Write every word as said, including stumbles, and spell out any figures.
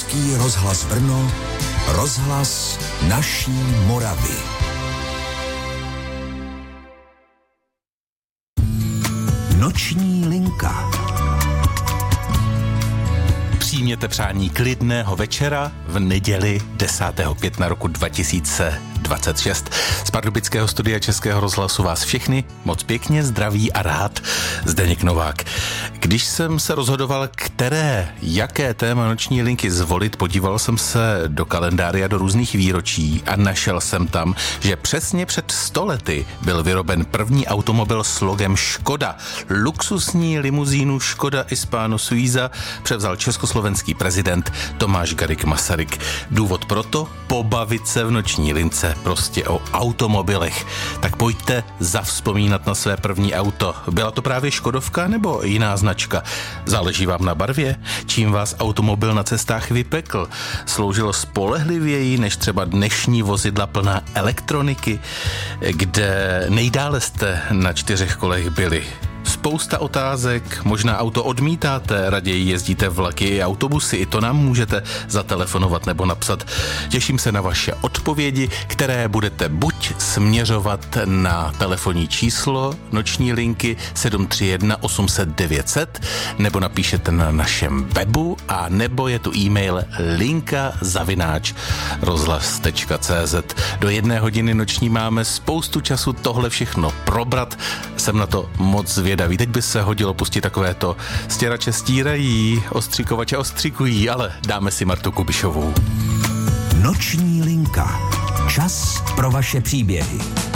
Český rozhlas Brno, rozhlas naší Moravy. Noční linka. Přijměte přání klidného večera v neděli desátého května roku dva tisíce dvacet šest. Z pardubického studia Českého rozhlasu vás všechny moc pěkně zdraví a rád Zdeněk Novák. Když jsem se rozhodoval, které, jaké téma noční linky zvolit, podíval jsem se do kalendáře a do různých výročí a našel jsem tam, že přesně před sto lety byl vyroben první automobil s logem Škoda. Luxusní limuzínu Škoda Hispano Suiza převzal československý prezident Tomáš Garrigue Masaryk. Důvod proto pobavit se v noční lince prostě o automobilech. Tak pojďte zavzpomínat na své první auto. Byla to právě Škodovka nebo jiná značka? Záleží vám na barvě? Čím vás automobil na cestách vypekl? Sloužilo spolehlivěji než třeba dnešní vozidla plná elektroniky? Kde nejdále jste na čtyřech kolech byli? Spousta otázek, možná auto odmítáte, raději jezdíte vlaky i autobusy, i to nám můžete zatelefonovat nebo napsat. Těším se na vaše odpovědi, které budete buď směřovat na telefonní číslo noční linky sedm tři jedna osm set devět set, nebo napíšete na našem webu, a nebo je tu e-mail linka zavináč rozhlas tečka cé zet. Do jedné hodiny noční máme spoustu času tohle všechno probrat. Jsem na to moc zvědavý. Teď by se hodilo pustit takovéto stěrače stírají, ostřikovače ostřikují, ale dáme si Martu Kubišovou. Noční linka. Čas pro vaše příběhy.